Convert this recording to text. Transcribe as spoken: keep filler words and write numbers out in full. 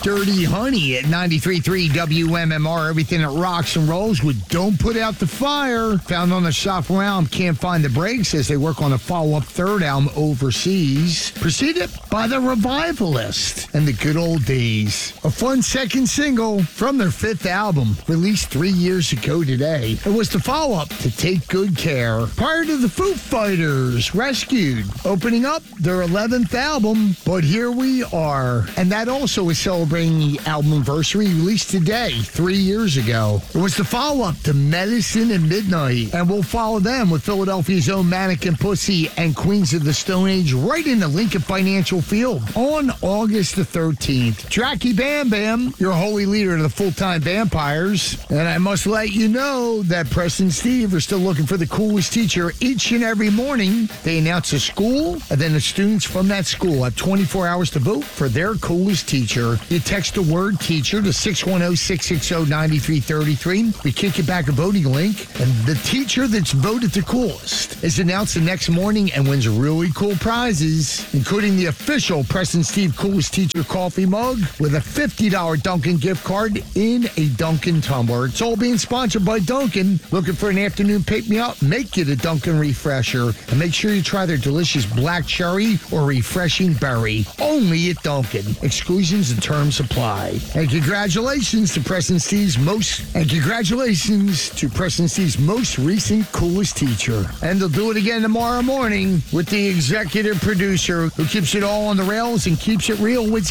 Dirty Honey at ninety-three point three W M M R. Everything that rocks and rolls with Don't Put Out the Fire. Found on the Shop Around Can't Find the Breaks as they work on a follow-up third album overseas. Preceded by The Revivalist and The Good Old Days. A fun second single from their fifth album, released three years ago today. It was the follow-up to Take Good Care. Prior to the Foo Fighters, Rescued, opening up their eleventh album, But Here We Are. And that also is celebrating the album anniversary, released today, three years ago. It was the follow-up to Medicine at Midnight, and we'll follow them with Philadelphia's own Mannequin Pussy and Queens of the Stone Age right in the Lincoln Financial Field on August the thirteenth. Tracky Bam Bam, your holy leader of the full-time vampires. And I must let you know that Preston and Steve are still looking for the coolest teacher each and every morning. They announce a school, and then the students from that school have twenty-four hours to vote for their coolest teacher. You text the word teacher to six one zero, six six zero, nine three three three. We kick you back a voting link, and the teacher that's voted the coolest is announced the next morning and wins really cool prizes, including the official Preston Steve Coolest Teacher coffee mug with a fifty dollars Dunkin' gift card in a Dunkin' tumbler. It's all being sponsored by Dunkin'. Looking for an afternoon pick-me-up? Make it a Dunkin' refresher, and make sure you try their delicious black cherry or refreshing berry. Only at Dunkin'. Exclusions and terms apply. And congratulations to Preston Steve's most and congratulations to Preston Steve's most recent coolest teacher. And they'll do it again tomorrow morning with the executive producer who keeps it all on the rails and keeps it real with